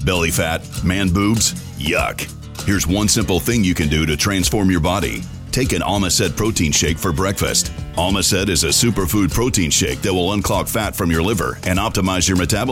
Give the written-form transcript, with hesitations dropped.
Belly fat? Man boobs? Yuck. Here's one simple thing you can do to transform your body. Take an Almacet protein shake for breakfast. Almacet is a superfood protein shake that will unclog fat from your liver and optimize your metabolism.